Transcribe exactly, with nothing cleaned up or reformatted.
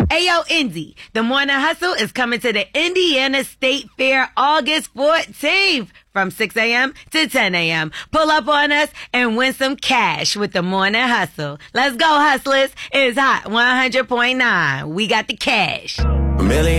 Ayo, Indy, the Morning Hustle is coming to the Indiana State Fair August fourteenth from six a.m. to ten a.m. Pull up on us and win some cash with the Morning Hustle. Let's go, hustlers. It's hot one hundred point nine. We got the cash. A million